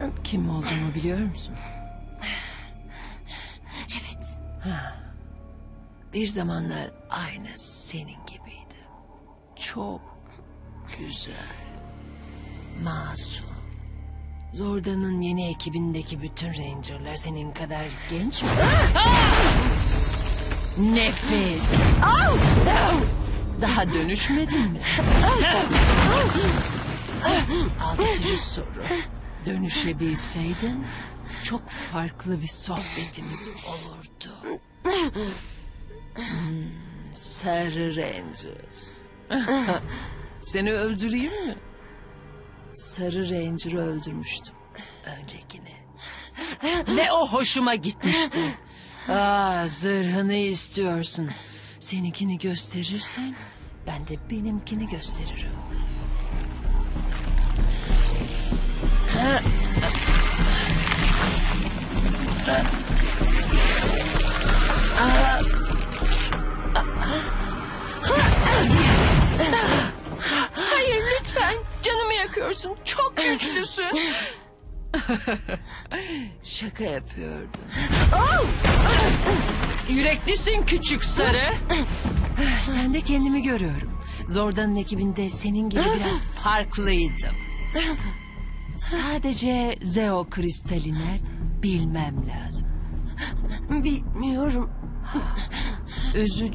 Kim olduğumu biliyor musun? Evet. Bir zamanlar aynı senin gibiydi. Çok güzel, masum. Zorda'nın yeni ekibindeki bütün Ranger'lar senin kadar genç mi? Nefis. Daha dönüşmedin mi? Aldatıcı soru. Dönüşebilseydin çok farklı bir sohbetimiz olurdu. Sarı Ranger. Seni öldüreyim mi? Sarı Ranger'ı öldürmüştüm. Öncekini. Ve o hoşuma gitmişti. Zırhını istiyorsun. Seninkini gösterirsen ben de benimkini gösteririm. Hayır lütfen. Canımı yakıyorsun. Çok güçlüsün. Şaka yapıyordum. Yüreklisin küçük sarı. Sen de kendimi görüyorum. Zorda'nın ekibinde senin gibi biraz farklıydım. Sadece Zeo kristali nerede bilmem lazım. Bilmiyorum. Üzücü.